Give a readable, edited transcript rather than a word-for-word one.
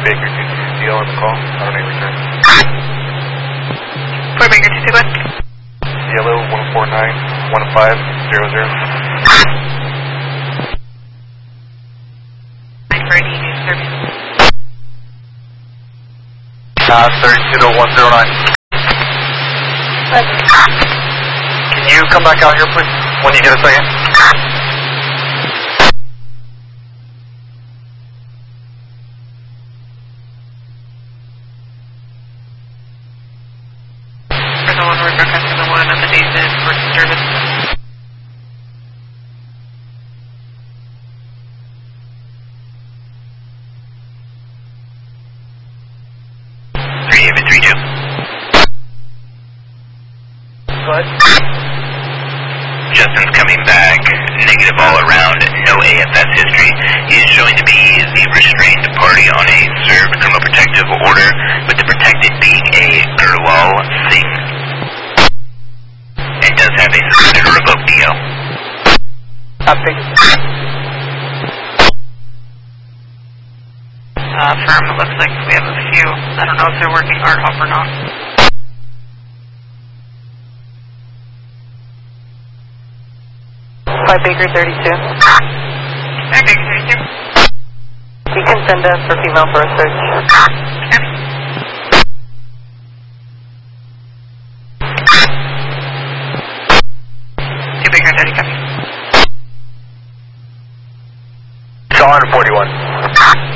Baker 260 on the call. RMA return. 4 Baker 261. Yellow 1491500. 9 for any new service. 32-109. Can you come back out here, please, when you get a second? For the one we're broadcasting the one on the days in for service. Go ahead. Justin's coming back, negative all around, no AFS history. He's showing to be the restrained party on a served criminal protective order, with the protected being a Gurlal Singh. And does have a suspended or revoked DO. Copy. Firm, it looks like we have a few. I don't know if they're working hard off or not. Baker 32. 5 Baker 32. You can send us for female for a search. Okay. 2 Baker 30, copy. 141.